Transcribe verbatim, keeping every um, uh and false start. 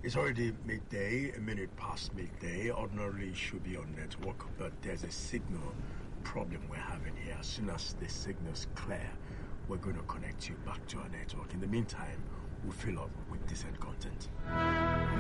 It's already midday, a minute past midday. Ordinarily, it should be on network, but there's a signal problem we're having here. As soon as the signal's clear, we're going to connect you back to our network. In the meantime, we'll fill up with decent content.